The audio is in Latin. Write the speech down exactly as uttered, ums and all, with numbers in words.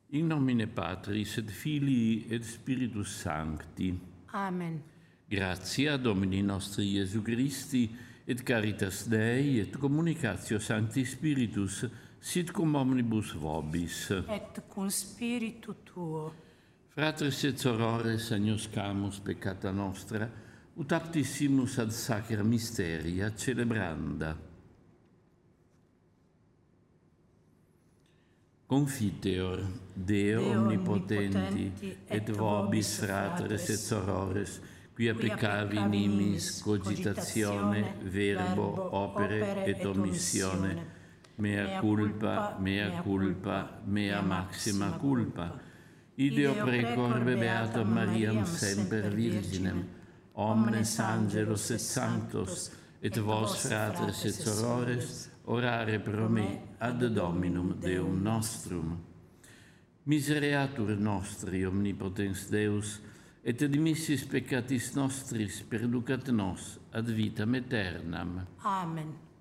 In nomine Patris et Filii et Spiritus Sancti. Amen. Gratia Domini nostri Iesu Christi, et caritas Dei, et communicatio Sancti Spiritus, sit cum omnibus vobis. Et cum spiritu tuo. Fratres et sorores, agnoscamus peccata nostra, ut aptissimus ad sacra mysteria celebranda. Confiteor, Deo, Deo omnipotenti, omnipotenti, et vobis fratres et sorores, quia peccavi in imis cogitatione, verbo, opere et omissione, mea culpa, mea culpa, mea maxima culpa. Ideo precor beatam Mariam semper Virginem, omnes angelos et sanctos, et vos fratres et sorores, orare pro me ad Dominum Deum nostrum. Misereatur nostri, omnipotens Deus, et dimissis peccatis nostris perducat nos ad vitam aeternam. Amen.